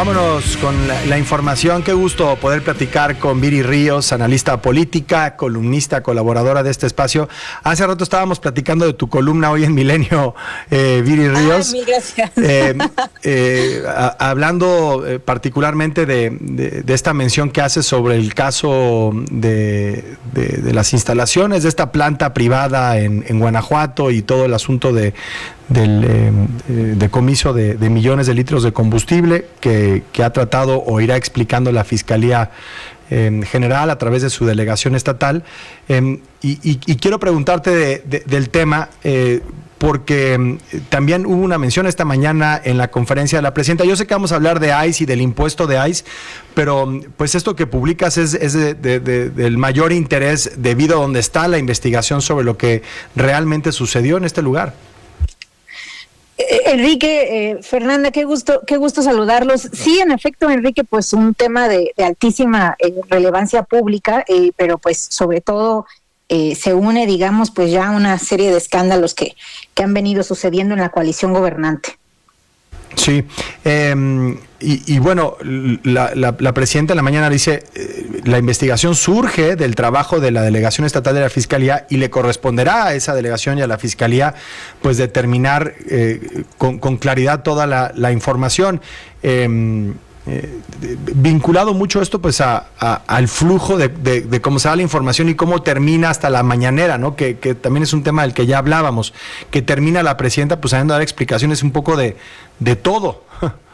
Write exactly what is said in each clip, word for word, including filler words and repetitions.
Vámonos con la, la información. Qué gusto poder platicar con Viri Ríos, analista política, columnista, colaboradora de este espacio. Hace rato estábamos platicando de tu columna hoy en Milenio, eh, Viri Ríos. Ay, mil gracias. Eh, eh, a, hablando eh, particularmente de, de, de esta mención que haces sobre el caso de, de, de las instalaciones de esta planta privada en, en Guanajuato y todo el asunto de del eh, decomiso de, de millones de litros de combustible que, que ha tratado o irá explicando la Fiscalía eh, General a través de su delegación estatal. Eh, y, y, y quiero preguntarte de, de, del tema, eh, porque eh, también hubo una mención esta mañana en la conferencia de la presidenta. Yo sé que vamos a hablar de I C E y del impuesto de I C E, pero pues esto que publicas es, es de, de, de, del mayor interés debido a donde está la investigación sobre lo que realmente sucedió en este lugar. Enrique, eh, Fernanda, qué gusto, qué gusto saludarlos. Sí, en efecto, Enrique, pues un tema de, de altísima eh, relevancia pública, eh, pero pues sobre todo eh, se une, digamos, pues ya una serie de escándalos que, que han venido sucediendo en la coalición gobernante. Sí, eh, y, y bueno, la, la, la presidenta en la mañana dice, eh, la investigación surge del trabajo de la Delegación Estatal de la Fiscalía y le corresponderá a esa delegación y a la Fiscalía pues determinar eh, con, con claridad toda la, la información. Eh, Eh, vinculado mucho esto pues a, a al flujo de, de, de cómo se da la información y cómo termina hasta la mañanera, ¿no? Que, que también es un tema del que ya hablábamos, que termina la presidenta pues sabiendo dar explicaciones un poco de, de todo.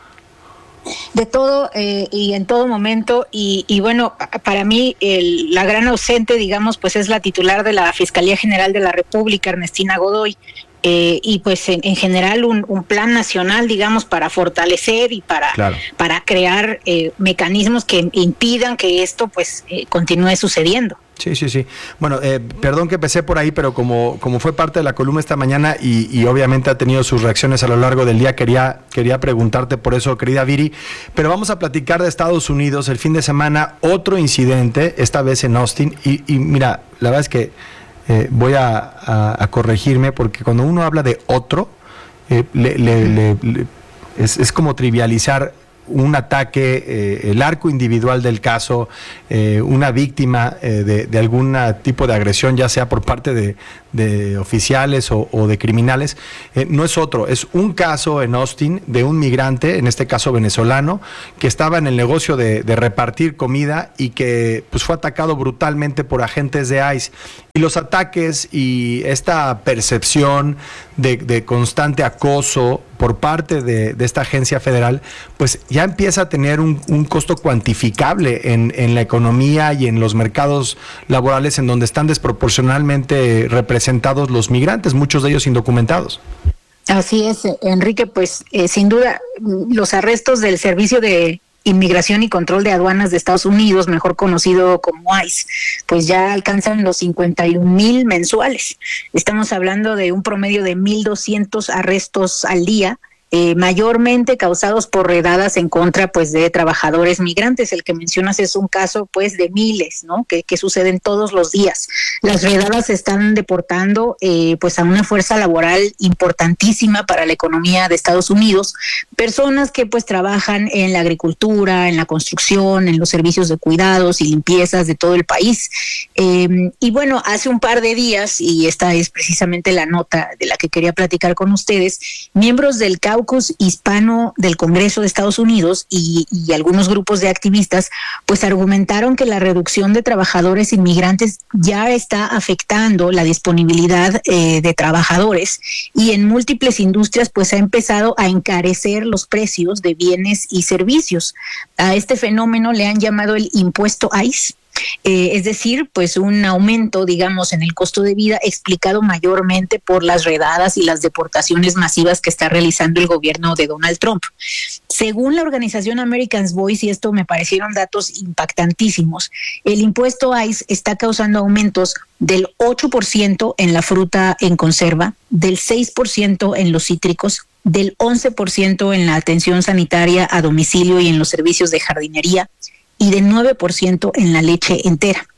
De todo eh, y en todo momento, y, y bueno, para mí el, la gran ausente, digamos, pues es la titular de la Fiscalía General de la República, Ernestina Godoy. Eh, y pues en, en general un, un plan nacional, digamos, para fortalecer y para, claro. para crear eh, mecanismos que impidan que esto pues eh, continúe sucediendo. Sí, sí, sí. Bueno, eh, perdón que empecé por ahí, pero como, como fue parte de la columna esta mañana y, y obviamente ha tenido sus reacciones a lo largo del día, quería, quería preguntarte por eso, querida Viri. Pero vamos a platicar de Estados Unidos. El fin de semana, otro incidente, esta vez en Austin. Y, y mira, la verdad es que Eh, voy a, a, a corregirme porque cuando uno habla de otro, eh, le, le, le, le, es, es como trivializar un ataque, eh, el arco individual del caso, eh, una víctima eh, de, de algún tipo de agresión, ya sea por parte de, de oficiales o, o de criminales, eh, no es otro, es un caso en Austin de un migrante, en este caso venezolano, que estaba en el negocio de, de repartir comida y que pues fue atacado brutalmente por agentes de I C E. Y los ataques y esta percepción de, de constante acoso por parte de, de esta agencia federal, pues ya empieza a tener un, un costo cuantificable en, en la economía y en los mercados laborales en donde están desproporcionalmente representados los migrantes, muchos de ellos indocumentados. Así es, Enrique, pues eh, sin duda los arrestos del Servicio de Inmigración y Control de Aduanas de Estados Unidos, mejor conocido como I C E, pues ya alcanzan los cincuenta y un mil mensuales. Estamos hablando de un promedio de mil doscientos arrestos al día, eh, mayormente causados por redadas en contra pues de trabajadores migrantes. El que mencionas es un caso pues de miles, ¿no? Que, que suceden todos los días. Las redadas están deportando eh, pues a una fuerza laboral importantísima para la economía de Estados Unidos, personas que pues trabajan en la agricultura, en la construcción, en los servicios de cuidados y limpiezas de todo el país. Eh, y bueno, hace un par de días, y esta es precisamente la nota de la que quería platicar con ustedes, miembros del Caucus hispano del Congreso de Estados Unidos y, y algunos grupos de activistas pues argumentaron que la reducción de trabajadores inmigrantes ya está afectando la disponibilidad eh, de trabajadores y en múltiples industrias pues ha empezado a encarecer los precios de bienes y servicios. A este fenómeno le han llamado el impuesto I C E. Eh, es decir, pues un aumento, digamos, en el costo de vida explicado mayormente por las redadas y las deportaciones masivas que está realizando el gobierno de Donald Trump. Según la organización Americans Voice, y esto me parecieron datos impactantísimos, el impuesto I C E está causando aumentos del ocho por ciento en la fruta en conserva, del seis por ciento en los cítricos, del once por ciento en la atención sanitaria a domicilio y en los servicios de jardinería, y de nueve por ciento en la leche entera.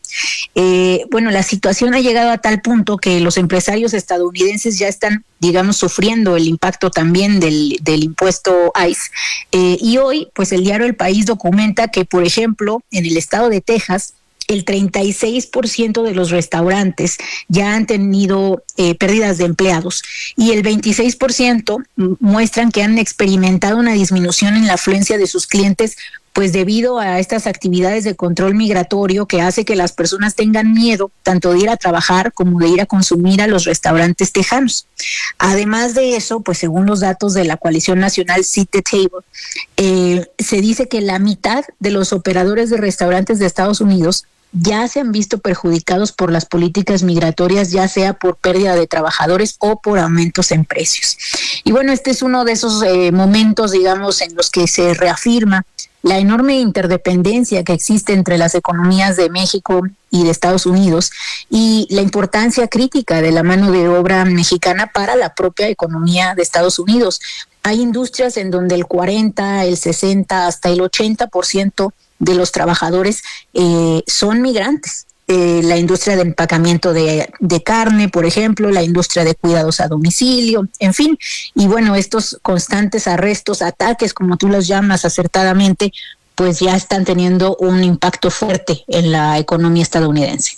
Eh, bueno, la situación ha llegado a tal punto que los empresarios estadounidenses ya están, digamos, sufriendo el impacto también del, del impuesto I C E. Eh, y hoy, pues el diario El País documenta que, por ejemplo, en el estado de Texas, el treinta y seis por ciento de los restaurantes ya han tenido eh, pérdidas de empleados y el veintiséis por ciento muestran que han experimentado una disminución en la afluencia de sus clientes, pues debido a estas actividades de control migratorio que hace que las personas tengan miedo tanto de ir a trabajar como de ir a consumir a los restaurantes tejanos. Además de eso, pues según los datos de la coalición nacional Seat the Table, eh, se dice que la mitad de los operadores de restaurantes de Estados Unidos ya se han visto perjudicados por las políticas migratorias, ya sea por pérdida de trabajadores o por aumentos en precios. Y bueno, este es uno de esos eh, momentos, digamos, en los que se reafirma la enorme interdependencia que existe entre las economías de México y de Estados Unidos y la importancia crítica de la mano de obra mexicana para la propia economía de Estados Unidos. Hay industrias en donde el cuarenta, el sesenta, hasta el ochenta por ciento de los trabajadores eh, son migrantes. Eh, la industria de empacamiento de, de carne, por ejemplo, la industria de cuidados a domicilio, en fin. Y bueno, estos constantes arrestos, ataques, como tú los llamas acertadamente, pues ya están teniendo un impacto fuerte en la economía estadounidense.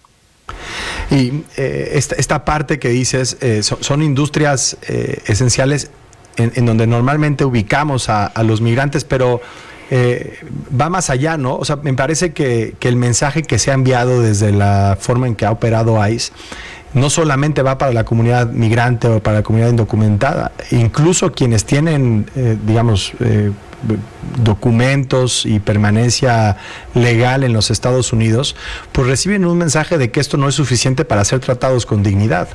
Y eh, esta, esta parte que dices, eh, son, son industrias eh, esenciales en, en donde normalmente ubicamos a, a los migrantes, pero Eh, va más allá, ¿no? O sea, me parece que, que el mensaje que se ha enviado desde la forma en que ha operado I C E no solamente va para la comunidad migrante o para la comunidad indocumentada, incluso quienes tienen, eh, digamos, eh, documentos y permanencia legal en los Estados Unidos, pues reciben un mensaje de que esto no es suficiente para ser tratados con dignidad.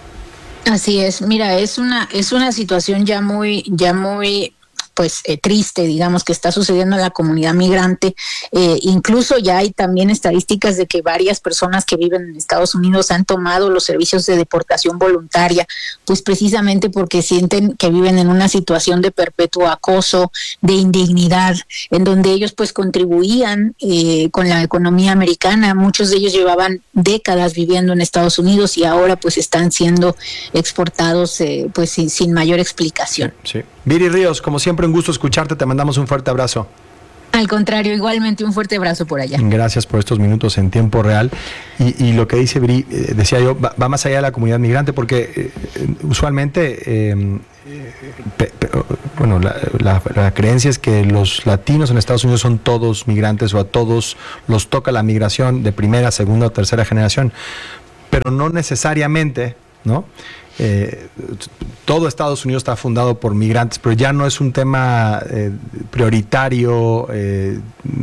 Así es, mira, es una, es una situación ya muy, ya muy pues eh, triste, digamos, que está sucediendo en la comunidad migrante. Eh, incluso ya hay también estadísticas de que varias personas que viven en Estados Unidos han tomado los servicios de deportación voluntaria, pues precisamente porque sienten que viven en una situación de perpetuo acoso, de indignidad, en donde ellos pues contribuían eh, con la economía americana. Muchos de ellos llevaban décadas viviendo en Estados Unidos y ahora pues están siendo exportados eh, pues sin, sin mayor explicación. Sí, sí. Viri Ríos, como siempre, un gusto escucharte, te mandamos un fuerte abrazo. Al contrario, igualmente un fuerte abrazo por allá. Gracias por estos minutos en tiempo real. Y, y lo que dice Viri, eh, decía yo, va, va más allá de la comunidad migrante, porque eh, usualmente, eh, pe, pe, bueno, la, la, la creencia es que los latinos en Estados Unidos son todos migrantes o a todos los toca la migración de primera, segunda o tercera generación, pero no necesariamente, ¿no? Eh, todo Estados Unidos está fundado por migrantes, pero ya no es un tema eh, prioritario, eh,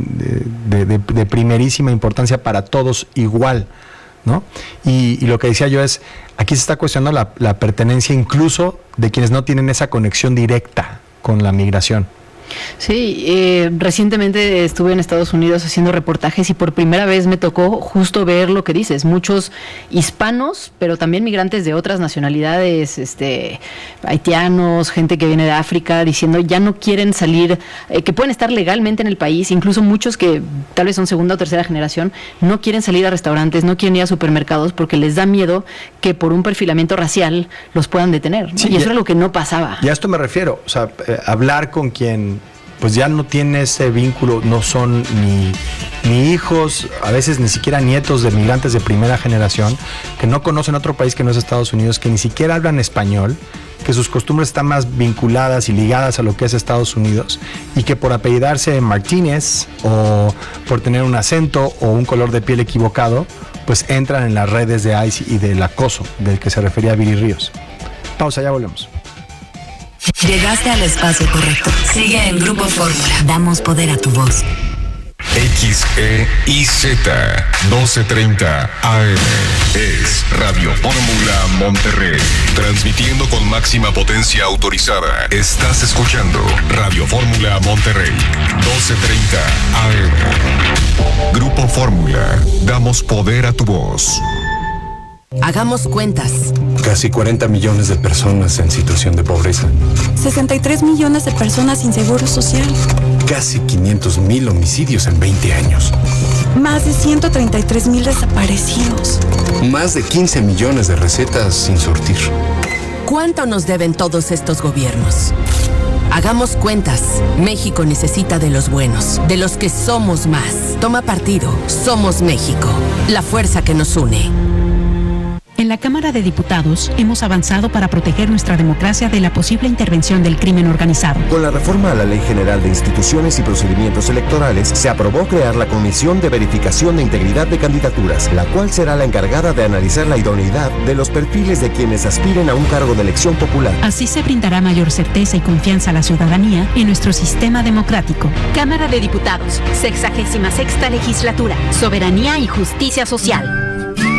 de, de, de primerísima importancia para todos igual, ¿no? Y, y lo que decía yo es, aquí se está cuestionando la, la pertenencia incluso de quienes no tienen esa conexión directa con la migración. Sí, eh, recientemente estuve en Estados Unidos haciendo reportajes y por primera vez me tocó justo ver lo que dices, muchos hispanos, pero también migrantes de otras nacionalidades, este, haitianos, gente que viene de África, diciendo ya no quieren salir, eh, que pueden estar legalmente en el país, incluso muchos que tal vez son segunda o tercera generación, no quieren salir a restaurantes, no quieren ir a supermercados porque les da miedo que por un perfilamiento racial los puedan detener, ¿no? Sí, y eso ya, era lo que no pasaba. Y a esto me refiero, o sea, eh, hablar con quien pues ya no tiene ese vínculo, no son ni, ni hijos, a veces ni siquiera nietos de migrantes de primera generación, que no conocen otro país que no es Estados Unidos, que ni siquiera hablan español, que sus costumbres están más vinculadas y ligadas a lo que es Estados Unidos, y que por apellidarse Martínez o por tener un acento o un color de piel equivocado, pues entran en las redes de I C E y del acoso del que se refería Viri Ríos. Pausa, ya volvemos. Llegaste al espacio correcto. Sigue en Grupo Fórmula. Damos poder a tu voz. X E I Z doce treinta A M es Radio Fórmula Monterrey, transmitiendo con máxima potencia autorizada. Estás escuchando Radio Fórmula Monterrey, doce treinta A M. Grupo Fórmula, damos poder a tu voz. Hagamos cuentas. Casi cuarenta millones de personas en situación de pobreza. sesenta y tres millones de personas sin seguro social. Casi quinientos mil homicidios en veinte años. Más de ciento treinta y tres mil desaparecidos. Más de quince millones de recetas sin surtir. ¿Cuánto nos deben todos estos gobiernos? Hagamos cuentas. México necesita de los buenos, de los que somos más. Toma partido. Somos México, la fuerza que nos une. En la Cámara de Diputados hemos avanzado para proteger nuestra democracia de la posible intervención del crimen organizado. Con la reforma a la Ley General de Instituciones y Procedimientos Electorales, se aprobó crear la Comisión de Verificación de Integridad de Candidaturas, la cual será la encargada de analizar la idoneidad de los perfiles de quienes aspiren a un cargo de elección popular. Así se brindará mayor certeza y confianza a la ciudadanía en nuestro sistema democrático. Cámara de Diputados, sexagésima sexta legislatura, Soberanía y Justicia Social.